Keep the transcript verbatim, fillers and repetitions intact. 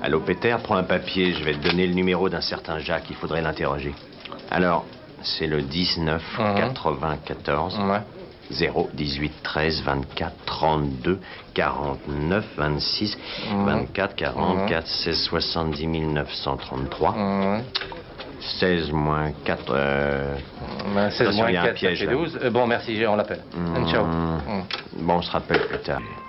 Allô, Peter, prends un papier. Je vais te donner le numéro d'un certain Jacques. Il faudrait l'interroger. Alors, c'est le dix-neuf quatre-vingt-quatorze Ouais. zéro dix-huit treize vingt-quatre trente-deux quarante-neuf vingt-six Mmh. vingt-quatre quarante-quatre seize soixante-dix mille neuf cent trente-trois Mmh. seize moins quatre... Euh... Ben, seize Attention, moins il y a un quatre, ça piège, fait là. douze. Euh, bon, merci, on l'appelle. Mmh. Ciao. Mmh. Bon, on se rappelle plus tard.